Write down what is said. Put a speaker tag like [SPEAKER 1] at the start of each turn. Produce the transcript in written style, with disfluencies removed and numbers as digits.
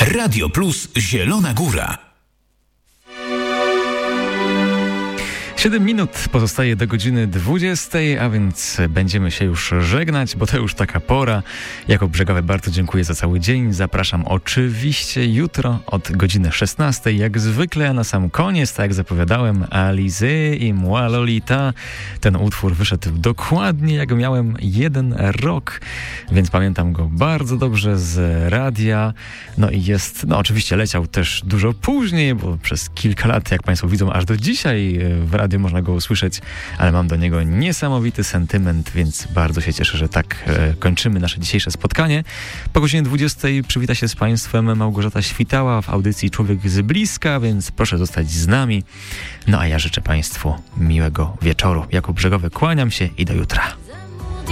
[SPEAKER 1] Radio Plus Zielona Góra.
[SPEAKER 2] 7 minut pozostaje do godziny 20, a więc będziemy się już żegnać, bo to już taka pora. Jako Brzegowy bardzo dziękuję za cały dzień. Zapraszam oczywiście jutro od godziny 16, jak zwykle, a na sam koniec, tak jak zapowiadałem, Alizée i Moi Lolita. Ten utwór wyszedł dokładnie jak miałem 1 rok, więc pamiętam go bardzo dobrze z radia. No i oczywiście leciał też dużo później, bo przez kilka lat, jak Państwo widzą, aż do dzisiaj w radiu można go usłyszeć, ale mam do niego niesamowity sentyment, więc bardzo się cieszę, że tak kończymy nasze dzisiejsze spotkanie. Po godzinie 20 przywita się z Państwem Małgorzata Świtała w audycji Człowiek z bliska, więc proszę zostać z nami. No a ja życzę Państwu miłego wieczoru. Jakub Brzegowy, kłaniam się i do jutra.